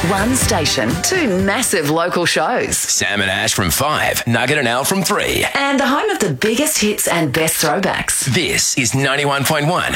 One station, two massive local shows. Sam and Ash from 5, Nugget and Al from 3. And the home of the biggest hits and best throwbacks. This is 91.1